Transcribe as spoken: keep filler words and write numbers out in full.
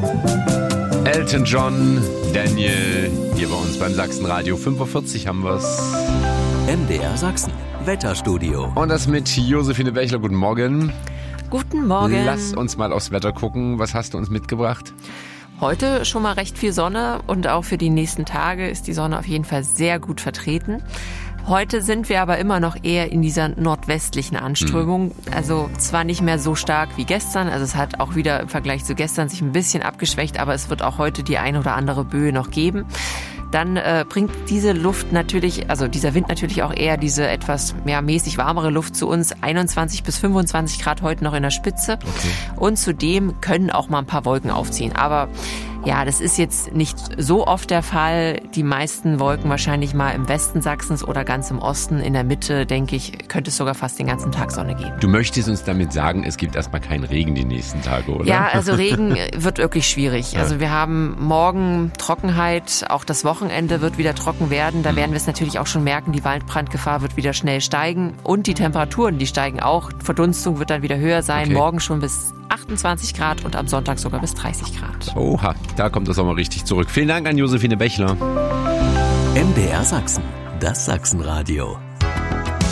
Elton John, Daniel, hier bei uns beim Sachsenradio. fünf Uhr vierzig haben wir's. M D R Sachsen, Wetterstudio. Und das mit Josephine Bächler. Guten Morgen. Guten Morgen. Lass uns mal aufs Wetter gucken. Was hast du uns mitgebracht? Heute schon mal recht viel Sonne und auch für die nächsten Tage ist die Sonne auf jeden Fall sehr gut vertreten. Heute sind wir aber immer noch eher in dieser nordwestlichen Anströmung. Also zwar nicht mehr so stark wie gestern, also es hat auch wieder im Vergleich zu gestern sich ein bisschen abgeschwächt, aber es wird auch heute die ein oder andere Böe noch geben. Dann äh, bringt diese Luft natürlich, also dieser Wind natürlich auch eher diese etwas mehr mäßig warmere Luft zu uns. einundzwanzig bis fünfundzwanzig Grad heute noch in der Spitze. Okay. Und zudem können auch mal ein paar Wolken aufziehen. Aber ja, das ist jetzt nicht so oft der Fall. Die meisten Wolken wahrscheinlich mal im Westen Sachsens oder ganz im Osten. In der Mitte, denke ich, könnte es sogar fast den ganzen Tag Sonne geben. Du möchtest uns damit sagen, es gibt erstmal keinen Regen die nächsten Tage, oder? Ja, also Regen wird wirklich schwierig. Also wir haben morgen Trockenheit, auch das Wochenende wird wieder trocken werden. Da werden wir es natürlich auch schon merken, die Waldbrandgefahr wird wieder schnell steigen. Und die Temperaturen, die steigen auch. Verdunstung wird dann wieder höher sein. Okay. Morgen schon bis achtundzwanzig Grad und am Sonntag sogar bis dreißig Grad. Oha, da kommt das auch mal richtig zurück. Vielen Dank an Josephine Bächler. M D R Sachsen, das Sachsenradio.